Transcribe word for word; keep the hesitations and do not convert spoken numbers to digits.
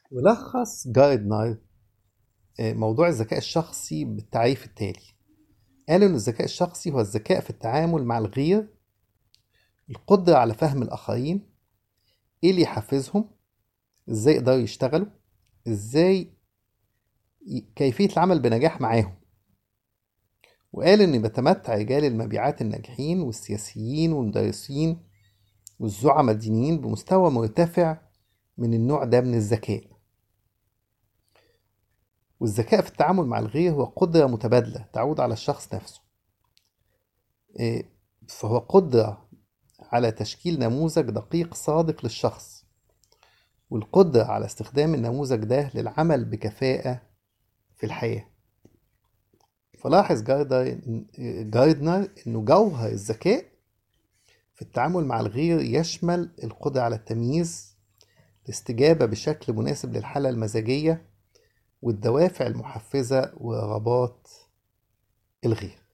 ولخص جاردنر آه، موضوع الذكاء الشخصي بالتعريف التالي. قال إن الذكاء الشخصي هو الذكاء في التعامل مع الغير، القدرة على فهم الآخرين، إيه اللي يحفزهم، إزاي يقدروا يشتغلوا، إزاي ي- كيفية العمل بنجاح معاهم. وقال إن بيتمتع رجال المبيعات الناجحين والسياسيين والمدرسين والزعماء الدينيين بمستوى مرتفع من النوع ده من الذكاء. والذكاء في التعامل مع الغير هو قدرة متبادلة تعود على الشخص نفسه. إيه، فهو قدرة على تشكيل نموذج دقيق صادق للشخص، والقدرة على استخدام النموذج ده للعمل بكفاءة في الحياة. فلاحظ جاردر جاردنر إنه جوهر الذكاء في التعامل مع الغير يشمل القدرة على التمييز، الاستجابة بشكل مناسب للحالة المزاجية، والدوافع المحفزة ورغبات الغير.